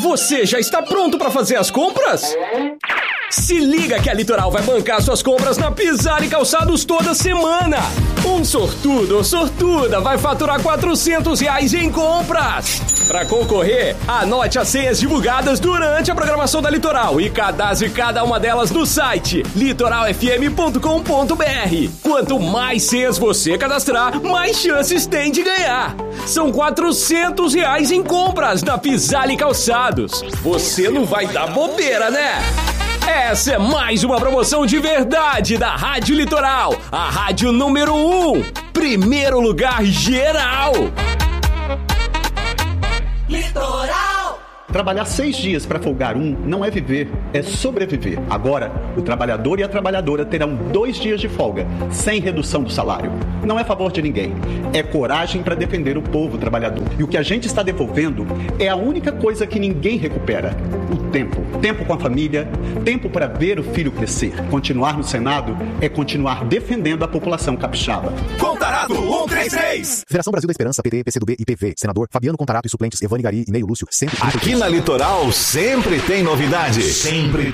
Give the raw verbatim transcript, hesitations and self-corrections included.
Você já está pronto para fazer as compras? Se liga que a Litoral vai bancar suas compras na Pisar e Calçados toda semana. Um sortudo ou sortuda vai faturar quatrocentos reais em compras. Para concorrer, anote as senhas divulgadas durante a programação da Litoral e cadastre cada uma delas no site litoral f m ponto com ponto b r. Quanto mais senhas você cadastrar, mais chances tem de ganhar. São quatrocentos reais em compras na Pisar e Calçados. Você não vai dar bobeira, né? Essa é mais uma promoção de verdade da Rádio Litoral, a rádio número um, primeiro lugar geral. Litoral! Trabalhar seis dias para folgar um não é viver, é sobreviver. Agora, o trabalhador e a trabalhadora terão dois dias de folga, sem redução do salário. Não é favor de ninguém, é coragem para defender o povo trabalhador. E o que a gente está devolvendo é a única coisa que ninguém recupera: o tempo. Tempo com a família, tempo para ver o filho crescer. Continuar no Senado é continuar defendendo a população capixaba. Contarato um três três. Federação Brasil da Esperança, P T, P C do B e P V. Senador Fabiano Contarato e suplentes Evane Gari e Neio Lúcio. Sempre aqui na Litoral sempre tem novidade. Sempre tem.